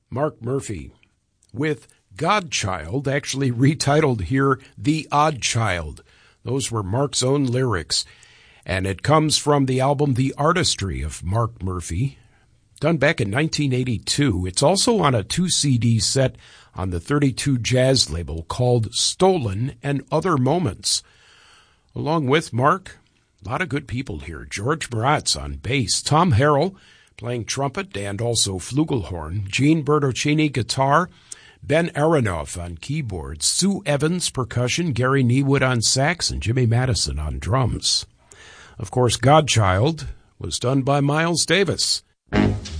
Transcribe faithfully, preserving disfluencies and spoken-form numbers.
Mark Murphy with Godchild, actually retitled here The Odd Child. Those were Mark's own lyrics, and it comes from the album The Artistry of Mark Murphy, done back in nineteen eighty-two. It's also on a two C D set on the thirty-two Jazz label called Stolen and Other Moments. Along with Mark, a lot of good people here. George Maratz on bass, Tom Harrell playing trumpet and also flugelhorn, Gene Bertocchini guitar, Ben Aronoff on keyboards, Sue Evans percussion, Gary Niewood on sax, and Jimmy Madison on drums. Of course, Godchild was done by Miles Davis.